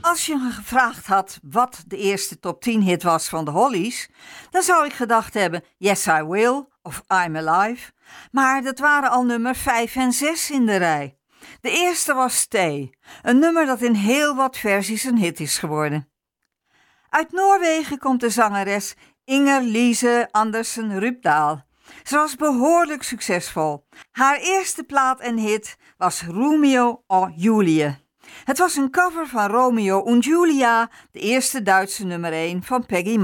Als je me gevraagd had wat de eerste top 10 hit was van de Hollies, dan zou ik gedacht hebben Yes I Will of I'm Alive, maar dat waren al nummer 5 en 6 in de rij. De eerste was Stay, een nummer dat in heel wat versies een hit is geworden. Uit Noorwegen komt de zangeres Inger Lise Andersen Rypdal. Ze was behoorlijk succesvol. Haar eerste plaat en hit was Romeo og Julie. Het was een cover van Romeo und Julia, de eerste Duitse nummer 1 van Peggy